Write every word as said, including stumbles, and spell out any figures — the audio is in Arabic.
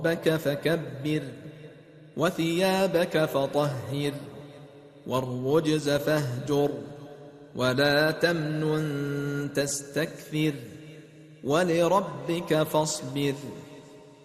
ربك فكبر وثيابك فطهر والرجز فاهجر ولا تمنن تستكثر ولربك فاصبر